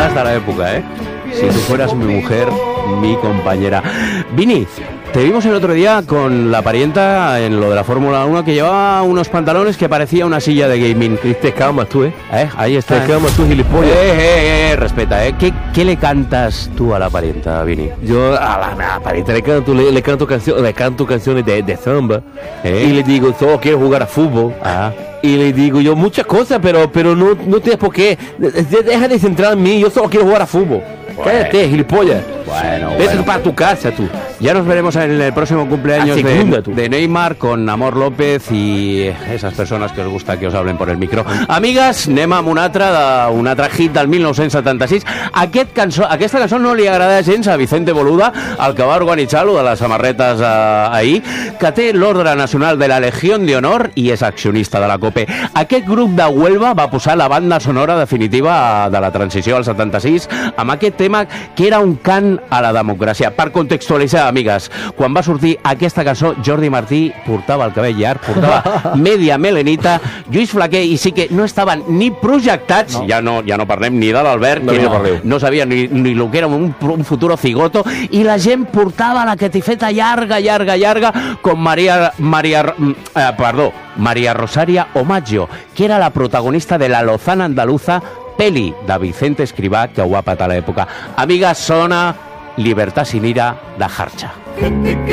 temas de la época, ¿eh? Si tú fueras mi mujer, mi compañera. Vini, te vimos el otro día con la parienta en lo de la Fórmula 1 que llevaba unos pantalones que parecía una silla de gaming. Te calmas tú, ¿eh? Ahí está. Te calmas tú, gilipollas. Respeta, ¿eh? ¿Qué le cantas tú a la parienta, Vini? Yo a la parienta le canto canciones de samba. Y le digo, solo quiero jugar a fútbol. Y le digo yo muchas cosas, pero no tienes por qué. Deja de centrar en mí, yo solo quiero jugar a fútbol. Cállate, gilipollas. Vete para tu casa, tú. Ya nos veremos en el próximo cumpleaños de Neymar con Amor López y esas personas que os gusta que os hablen por el micro. Amigues, anem amb un altre hit del 1976. Aquesta cançó no li agrada gens a Vicente Boluda, el que va organitzar-lo de les samarretes ahir, que té l'Ordre Nacional de la Legión de Honor i és accionista de la COPE. Aquest grup de Huelva va posar la banda sonora definitiva de la transició al 76 amb aquest tema que era un cant a la democràcia. Per contextualitzar, amigues, quan va sortir aquesta cançó, Jordi Martí portava el cabell llarg, portava media melenita, Lluís Flaquer i sí que no estaven ni projectats, ja no parlem ni de l'Albert, que no sabia ni el que era un futuro cigoto, i la gent portava la catifeta llarga, com María Rosaria Omaggio, que era la protagonista de La Lozana Andaluza, peli de Vicente Escrivá, que ho va patar a l'època. Amigues, sona Libertad sin ira de Harcha.